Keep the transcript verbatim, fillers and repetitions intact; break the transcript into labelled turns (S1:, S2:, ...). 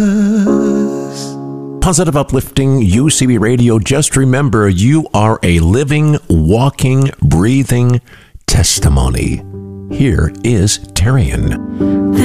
S1: Positive, uplifting U C B Radio. Just remember, you are a living, walking, breathing testimony. Here is Terrian.